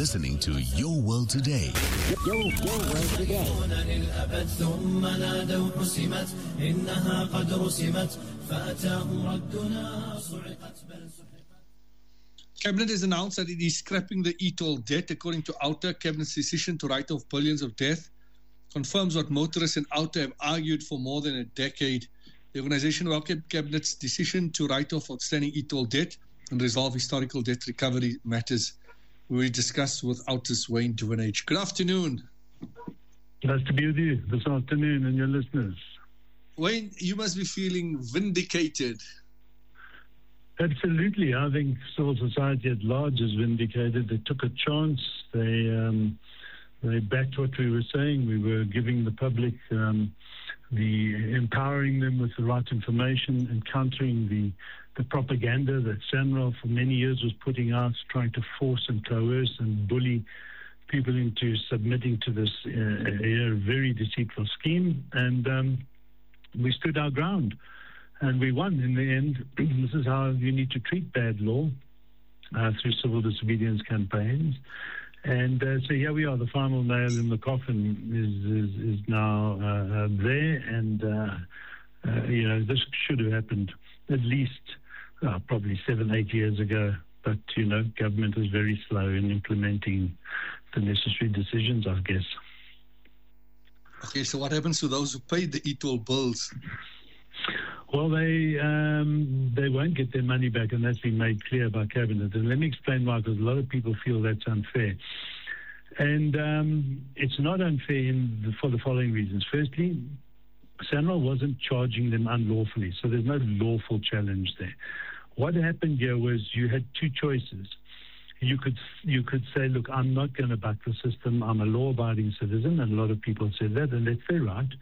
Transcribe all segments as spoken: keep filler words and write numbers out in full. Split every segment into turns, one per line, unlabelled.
listening to Your World Today.
Your, your World Today.
Cabinet has announced that it is scrapping the e-toll debt. According to Outer, Cabinet's decision to write off billions of debt confirms what motorists and Outer have argued for more than a decade. The organisation welcomed Cabinet's decision to write off outstanding e-toll debt and resolve historical debt recovery matters. We will discuss with Outer's Wayne Duvenage. Good afternoon.
Nice to be with you this afternoon and your listeners.
Wayne, you must be feeling vindicated.
Absolutely. I think civil society at large is vindicated. They took a chance. They um, they backed what we were saying. We were giving the public, um, the empowering them with the right information and countering the, the propaganda that SANRAL for many years was putting out, trying to force and coerce and bully people into submitting to this uh, uh, very deceitful scheme. And um, we stood our ground. And we won in the end. This is how you need to treat bad law, uh, through civil disobedience campaigns. And uh, so here we are, the final nail in the coffin is is, is now uh, uh, there. And, uh, uh, you know, this should have happened at least uh, probably seven, eight years ago. But, you know, government is very slow in implementing the necessary decisions, I guess.
Okay, so what happens to those who paid the e-toll bills?
Well, they um, they won't get their money back, and that's been made clear by Cabinet. And let me explain why, because a lot of people feel that's unfair. And um, it's not unfair in the, for the following reasons. Firstly, SANRAL wasn't charging them unlawfully, so there's no lawful challenge there. What happened here was you had two choices. You could you could say, look, I'm not going to buck the system. I'm a law-abiding citizen, and a lot of people said that, and that's their right.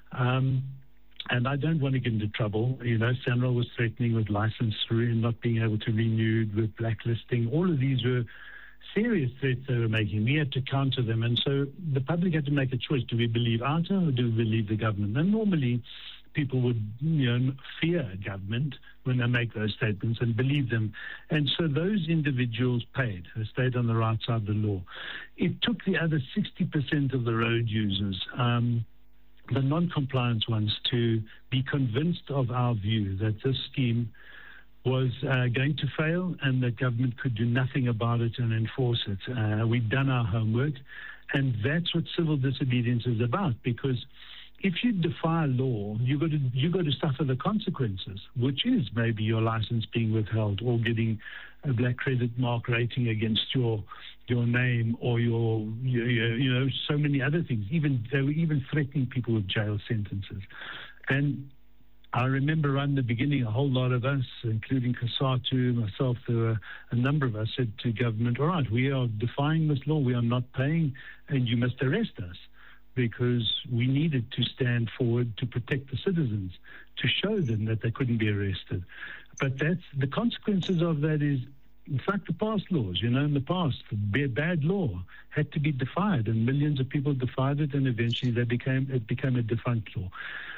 Um, And I don't want to get into trouble. You know, SANRAL was threatening with license not being able to renew, with blacklisting. All of these were serious threats they were making. We had to counter them. And so the public had to make a choice. Do we believe Outer or do we believe the government? And normally people would, you know, fear government when they make those statements and believe them. And so those individuals paid. They stayed on the right side of the law. It took the other sixty percent of the road users, um, the non-compliance ones, to be convinced of our view that this scheme was uh, going to fail and that government could do nothing about it and enforce it. Uh, we've done our homework, and that's what civil disobedience is about, because if you defy law, you got to you got to suffer the consequences, which is maybe your license being withheld or getting a black credit mark rating against your your name or your you, you know so many other things. Even they were even threatening people with jail sentences. And I remember right in the beginning, a whole lot of us, including Kasatu, myself, there were a number of us, said to government, all right, we are defying this law, we are not paying, and you must arrest us, because we needed to stand forward to protect the citizens, to show them that they couldn't be arrested. But that's the consequences of that is, in fact, the past laws, you know, in the past, the bad law had to be defied, and millions of people defied it, and eventually they became it became a defunct law.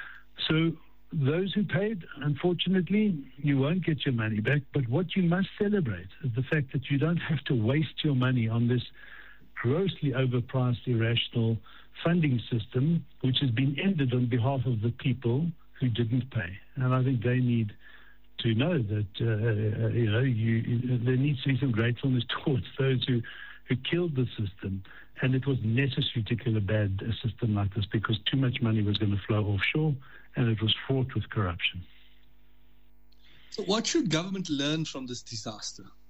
So those who paid, unfortunately, you won't get your money back. But what you must celebrate is the fact that you don't have to waste your money on this grossly overpriced, irrational funding system, which has been ended on behalf of the people who didn't pay. And I think they need to know that, uh, you know, you, there needs to be some gratefulness towards those who, who killed the system. And it was necessary to kill a bad a system like this, because too much money was going to flow offshore, and it was fraught with corruption.
So what should government learn from this disaster?